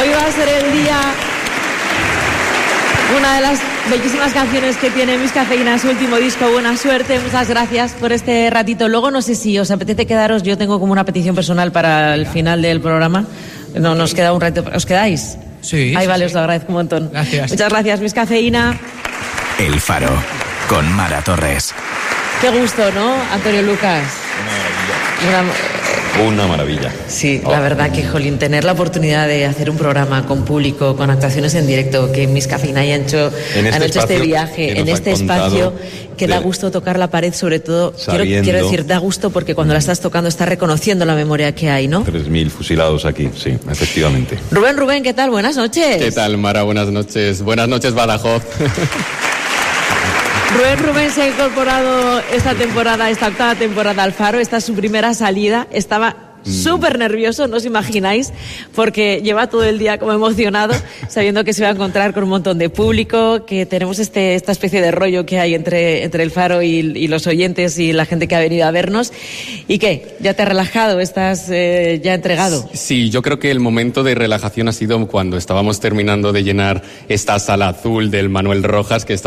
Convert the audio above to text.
Hoy va a ser el día, una de las bellísimas canciones que tiene Miss Cafeína, su último disco, Buena Suerte. Muchas gracias por este ratito. Luego no sé si os apetece quedaros, yo tengo como una petición personal para el final del programa. No, nos queda un rato. ¿Os quedáis? Sí. Ahí sí, vale, sí. os lo agradezco un montón. Gracias. Muchas gracias, Miss Cafeína. El Faro, con Mara Torres. Qué gusto, ¿no, Antonio Lucas? Una maravilla. Sí, la verdad que, jolín, tener la oportunidad de hacer un programa con público, con actuaciones en directo, que Miss Cafeína han hecho este viaje, en este espacio, que da gusto tocar la pared, sobre todo, quiero decir, da gusto porque cuando la estás tocando estás reconociendo la memoria que hay, ¿no? 3.000 fusilados aquí, sí, efectivamente. Rubén, ¿qué tal? Buenas noches. ¿Qué tal, Mara? Buenas noches. Buenas noches, Badajoz. Rubén se ha incorporado esta octava temporada al Faro. Esta es su primera salida. Estaba súper nervioso, no os imagináis, porque lleva todo el día como emocionado, sabiendo que se va a encontrar con un montón de público, que tenemos esta especie de rollo que hay entre el Faro y los oyentes y la gente que ha venido a vernos. ¿Y qué? ¿Ya te has relajado? ¿Estás ya entregado? Sí, yo creo que el momento de relajación ha sido cuando estábamos terminando de llenar esta sala azul del Manuel Rojas, que está